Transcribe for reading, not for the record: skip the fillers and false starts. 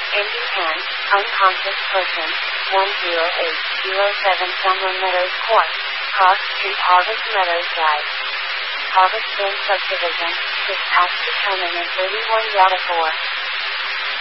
Engine 10, unconscious person, 10807 Summer Meadows Court, Cross Street, Harvest Meadows Drive. Harvest Bend Subdivision, dispatch determined in 31 Yada 4.